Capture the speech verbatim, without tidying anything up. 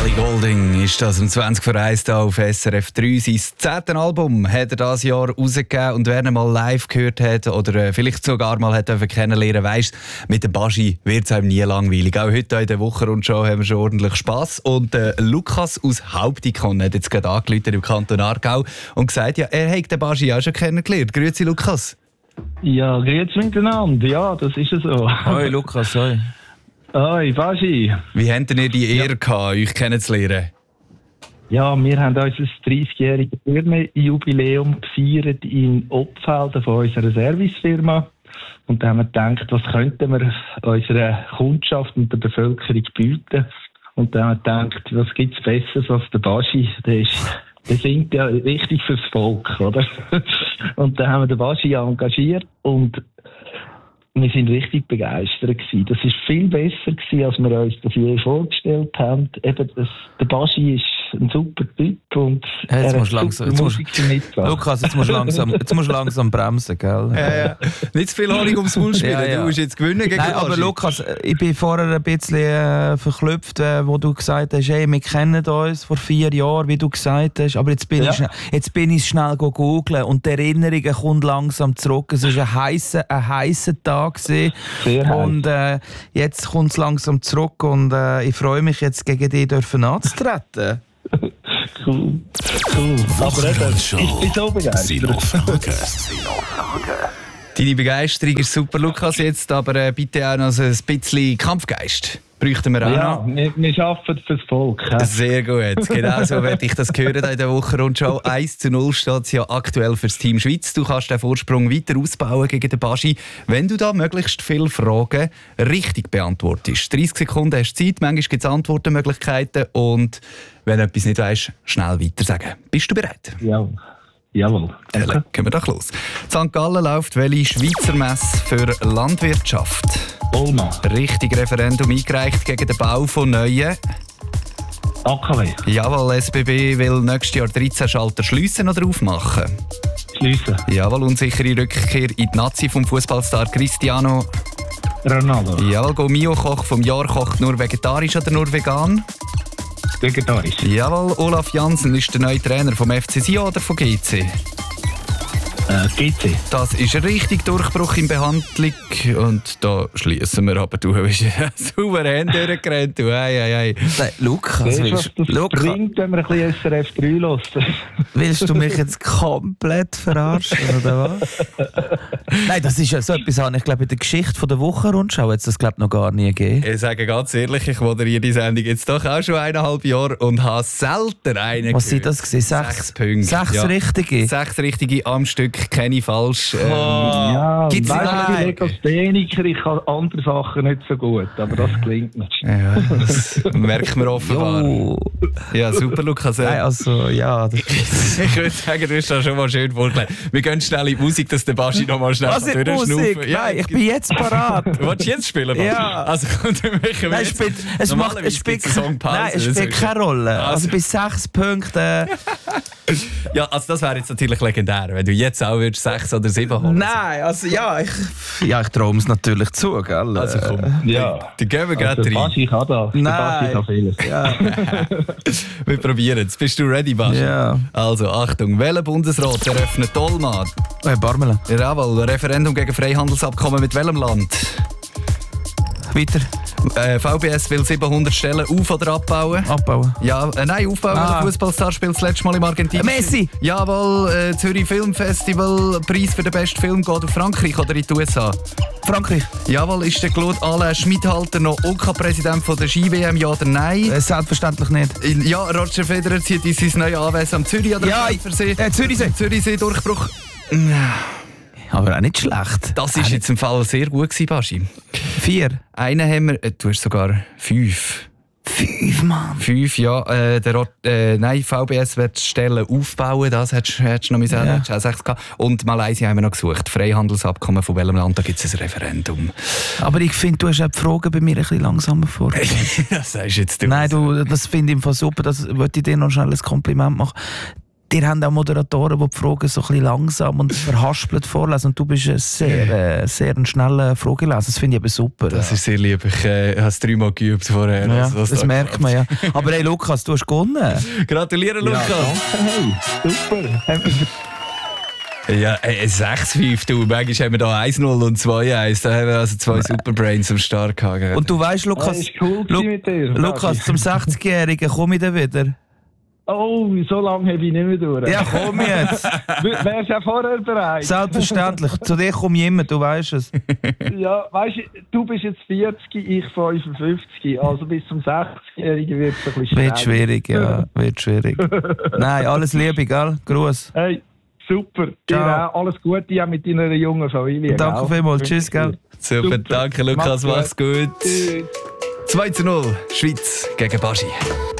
Ellie Goulding ist das um zwanzig vor eins hier auf S R F drei. Sein zehntes Album hat er dieses Jahr rausgegeben. Und wer ihn mal live gehört hat oder vielleicht sogar mal hat kennenlernen, weiss, mit dem Baschi wird es einem nie langweilig. Auch heute in der Wochenrundschau haben wir schon ordentlich Spass. Und äh, Lukas aus Hauptikon hat jetzt gerade angerufen im Kanton Aargau und gesagt, ja, er hat den Baschi auch schon kennengelernt. Grüezi, Lukas. Ja, grüezi miteinander. Ja, das ist es so. Hoi, Lukas, hoi. Hoi, Baschi. Wie habt ihr die Ehre ja. gehabt, euch kennenzulernen? Ja, wir haben unser dreißigjähriges Firmenjubiläum gefeiert in Oppfelden von unserer Servicefirma. Und da haben wir gedacht, was könnten wir unserer Kundschaft und der Bevölkerung bieten? Und da haben wir gedacht, was gibt es Besseres als der Baschi? Der ist, der singt ja richtig fürs Volk, oder? Und da haben wir den Baschi engagiert und wir sind richtig begeistert gewesen. Das war viel besser gewesen, als wir uns das je vorgestellt haben. Eben das, der Baschi ist ein super Typ und hey, jetzt er musst hat langsam, super jetzt Musik musst, Lukas, jetzt musst du langsam, jetzt musst langsam bremsen, gell? Ja, ja. Nicht zu viel Honig ums Maul spielen, ja, ja. Du musst jetzt gewinnen gegen Nein, aber Baschi. Lukas, ich bin vorher ein bisschen äh, verklüpft, äh, wo du gesagt hast, hey, wir kennen uns vor vier Jahren, wie du gesagt hast, aber jetzt bin ja. ich schnell, jetzt bin ich schnell googeln und die Erinnerung kommt langsam zurück. Es war ein heißer, ein heißer Tag gewesen. Sehr und äh, jetzt kommt es langsam zurück und äh, ich freue mich jetzt gegen dich dürfen anzutreten. Cool. Cool. Aber eben, ich bin so begeistert. Deine Begeisterung ist super, Lukas, jetzt, aber äh, bitte auch noch so ein bisschen Kampfgeist. Bräuchten wir auch ja, noch. wir, wir arbeiten fürs Volk. He? Sehr gut, genau so werde ich das hören in der Wochenrundschau. eins zu null steht es ja aktuell fürs Team Schweiz. Du kannst den Vorsprung weiter ausbauen gegen den Baschi, wenn du da möglichst viele Fragen richtig beantwortest. dreißig Sekunden hast du Zeit, manchmal gibt es Antwortmöglichkeiten und wenn du etwas nicht weißt, schnell weiter sagen. Bist du bereit? Ja. Jawohl. Dann legen wir doch los. In Sankt Gallen läuft welche Schweizer Messe für Landwirtschaft? Olma. Richtig, Referendum eingereicht gegen den Bau von neuen A K W. Jawohl, S B B will nächstes Jahr dreizehn Schalter schliessen oder aufmachen. Schliessen. Jawohl, unsichere Rückkehr in die Nazi vom Fußballstar Cristiano Ronaldo. Jawohl, go Mio-Koch vom Jahr kocht nur vegetarisch oder nur vegan? Vegetarisch. Jawohl, Olaf Jansen ist der neue Trainer vom F C Sion oder von G C? Äh, G C. Das ist ein richtig Durchbruch in Behandlung. Und da schließen wir aber. Du bist souverän durchgerannt. Du. Ei, ei, ei. Nein, Lukas, Weißt, willst, was das Lukas, bringt, wenn man ein bisschen S R F drei hört? willst du mich jetzt komplett verarschen, oder was? Nein, das ist ja so etwas, ich glaube, in der Geschichte der Wochenrundschau hat es das, glaube ich, noch gar nie gegeben. Ich sage ganz ehrlich, ich moderiere die Sendung jetzt doch auch schon eineinhalb Jahre und habe selten einen Was sind gehört. das gewesen? Sechs, Sechs Punkte. Sechs Ja. richtige? Sechs richtige am Stück, keine falsch. Ähm, Ja, Gibt's weißt du, nicht? ich bin Legastheniker, ich kann andere Sachen nicht so gut, aber das klingt nicht. Ja, das merkt man offenbar. Jo. Ja, super, Lukas. Nein, also, ja. Das Ich würde sagen, du hast das schon mal schön vorgelegt. Wir gehen schnell in die Musik, dass der Baschi noch mal schnell Was ist Musik? Ja, Nein, ich bin jetzt parat. Willst du jetzt spielen, Baschi? Ja. Also kommt der welcher Nein, es spielt, es macht, es spielt, nein, es spielt keine Rolle. Also, Also. bei sechs Punkten. Ja, also das wäre jetzt natürlich legendär, wenn du jetzt auch würdest sechs oder sieben holen. Nein, also ja, ich, ja, ich traue es natürlich zu, gell? Also komm, Ja. dann gehen wir gerade Also, der rein. Baschi kann das. Der Baschi Nein. kann vieles. Ja. Wir probieren es. Bist du ready, Baschi? Ja. Also Achtung, welcher Bundesrat eröffnet Olma? Hey, Barmela. Jawohl, Referendum gegen Freihandelsabkommen mit welchem Land? Weiter. Äh, V B S will siebenhundert Stellen auf- oder abbauen. Abbauen. Ja, äh, nein, aufbauen. Ah. Der Fußballstar spielt das letzte Mal im Argentinien. Messi. Jawohl, äh, Zürich Filmfestival, Preis für den besten Film geht auf Frankreich oder in die U S A. Frankreich. Jawohl, ist der Claude Alain Schmidhalter noch O K-Präsident von der Ski-W M, ja oder nein? Äh, selbstverständlich nicht. Ja, Roger Federer zieht in sein neues Anwesen am Zürich oder Ja, Genfersee. äh, Zürichsee. Zürichsee Durchbruch. Aber auch nicht schlecht. Das ist jetzt im Fall sehr gut gewesen, Baschi. Vier. Einen haben wir, äh, du hast sogar fünf. Fünf, Mann. Fünf, ja. Äh, der, Rot- äh, nein, V B S wird Stellen aufbauen, das hättest hättest du noch sagen, Ja. hättest du auch sechs gehabt. Und Malaysia haben wir noch gesucht. Freihandelsabkommen von welchem Land, da gibt es ein Referendum. Aber ich finde, du hast auch die Fragen bei mir ein bisschen langsamer vor. Das sagst jetzt du. Nein, du, das finde ich im Fall super. Das wollte ich dir noch schnell ein Kompliment machen. Ihr habt auch Moderatoren, die die Fragen so ein bisschen langsam und verhaspelt vorlesen. Und du bist ein sehr, äh, sehr ein schneller Frageleser. Das finde ich eben super. Das ja. ist sehr lieb. Ich äh, habe es dreimal geübt vorher. Ja, also, das da merkt man ja. Aber hey, Lukas, du hast gewonnen. Gratuliere, Lukas. Ja, hey, super. Ja, äh, sechs fünf, du. Manchmal haben wir da eins null und zwei eins. Da haben wir also zwei Superbrains am Start gehabt. Und du weißt, Lukas, das ist cool Lu mit dir. Lukas, zum sechzigjährigen komme ich dann wieder. Oh, so lange habe ich nicht mehr durch. Ja, komm jetzt. Wärst du ja vorher bereit? Selbstverständlich. Zu dir komme ich immer, du weißt es. Ja, weißt du, du bist jetzt vierzig, ich fünfundfünfzig. Also bis zum sechzigjährigen wird es ein bisschen Wird schwierig, ja. Wird schwierig. Nein, alles Liebe, gell? Gruß. Hey, super. Dir auch alles Gute auch mit deiner jungen Familie. Danke gell? vielmals. Tschüss, gell? Super, Super. danke Lukas, mach's gut. Tschüss. zwei zu null, Schweiz gegen Baschi.